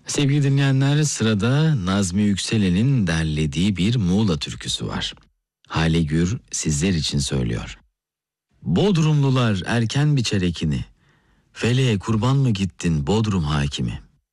Sevgili dinleyenler, sırada Nazmi Yükselen'in derlediği bir Muğla türküsü var. Hale Gür sizler için söylüyor. Bodrumlular erken biçer ekini, feleğe kurban mı gittin Bodrum hakimi?